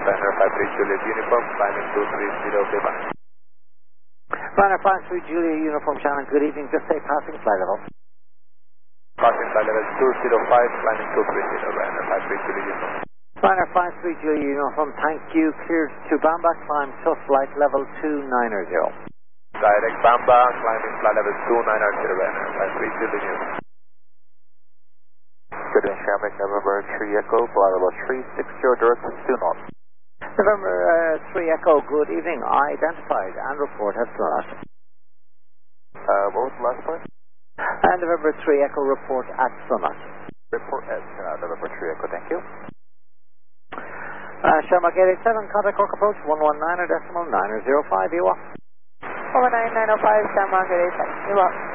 Runner 53 Juliet Uniform, climbing 230, goodbye. Runner 53 Juliet Uniform, Shannon, good evening. Just say passing flight level. Passing flight level 205, climbing 230, Runner 53 Juliet Uniform. Runner 53 Juliet Uniform, thank you. Cleared to Bamba, climb to flight level 290. Direct Bamba, climbing flight level 290, Runner 53 Juliet Uniform. Good evening, Shamrock, November 3 Echo, flight level 360, direction 2 north. November 3 Echo, good evening. Identified and report at Sunat. What was the last point? And November 3 Echo, report at Sunat. Report at November 3 Echo, thank you. Shamrock 887, contact Cork approach 119.905, you up? 119.905, Shamrock 887, you up?